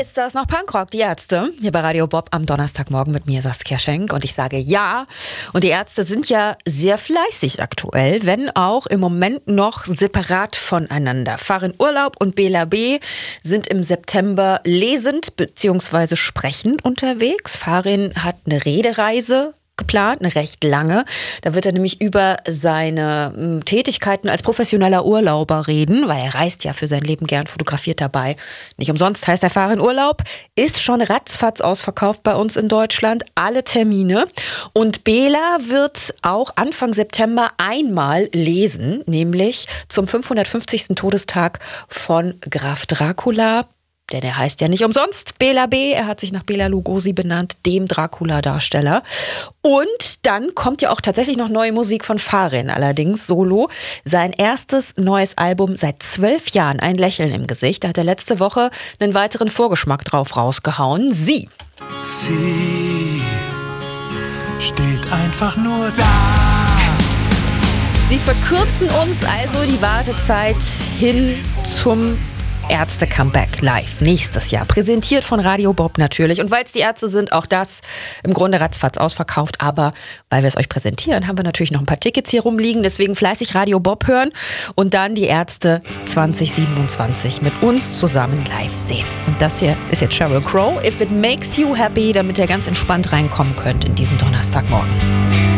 Ist das noch Punkrock, die Ärzte? Hier bei Radio Bob am Donnerstagmorgen mit mir, Saskia Schenk. Und ich sage ja. Und die Ärzte sind ja sehr fleißig aktuell, wenn auch im Moment noch separat voneinander. Farin Urlaub und Bela B. sind im September lesend bzw. sprechend unterwegs. Farin hat eine Redereise geplant, eine recht lange. Da wird er nämlich über seine Tätigkeiten als professioneller Urlauber reden, weil er reist ja für sein Leben gern, fotografiert dabei. Nicht umsonst heißt der Farin Urlaub, ist schon ratzfatz ausverkauft bei uns in Deutschland, alle Termine. Und Bela wird auch Anfang September einmal lesen, nämlich zum 550. Todestag von Graf Dracula. Denn er heißt ja nicht umsonst Bela B. Er hat sich nach Bela Lugosi benannt, dem Dracula-Darsteller. Und dann kommt ja auch tatsächlich noch neue Musik von Farin, allerdings solo. Sein erstes neues Album seit 12 Jahren, Ein Lächeln im Gesicht. Da hat er letzte Woche einen weiteren Vorgeschmack drauf rausgehauen. Sie steht einfach nur da. Sie verkürzen uns also die Wartezeit hin zum Ärzte-Comeback live nächstes Jahr. Präsentiert von Radio Bob natürlich. Und weil es die Ärzte sind, auch das im Grunde ratzfatz ausverkauft. Aber weil wir es euch präsentieren, haben wir natürlich noch ein paar Tickets hier rumliegen. Deswegen fleißig Radio Bob hören und dann die Ärzte 2027 mit uns zusammen live sehen. Und das hier ist jetzt Sheryl Crow, If It Makes You Happy, damit ihr ganz entspannt reinkommen könnt in diesen Donnerstagmorgen.